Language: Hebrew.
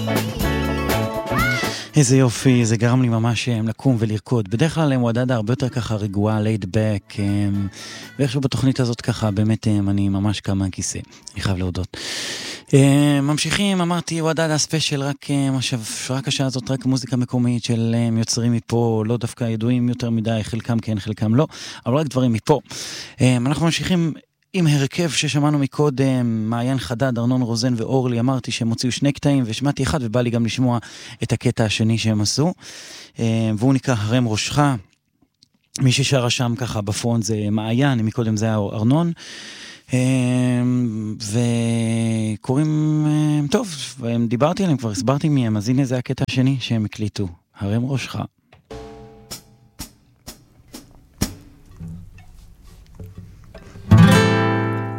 איזה יופי, זה גרם לי ממש לקום ולרקוד. בדרך כלל וודדה הרבה יותר ככה רגועה, laid back, ואיכשהו בתוכנית הזאת ככה באמת אני ממש קם מהכיסא, אני חייב להודות. ממשיכים, אמרתי וודדה ספיישל, רק השעה הזאת, רק מוזיקה מקומית של יוצרים מפה, לא דווקא ידועים יותר מדי, חלקם כן, חלקם לא, אבל רק דברים מפה. אנחנו ממשיכים עם הרכב ששמענו מקודם, מעיין חדד, ארנון רוזן ואורלי, אמרתי שהם הוציאו 2 קטעים ושמעתי אחד ובא לי גם לשמוע את הקטע השני שהם עשו, והוא נקרא הרם ראשך. מי ששרה שם ככה בפרונט זה מעיין, מקודם זה היה ארנון, וקוראים טוב, דיברתי עליהם, כבר הסברתי מי הם, אז הנה זה הקטע השני שהם הקליטו, הרם ראשך.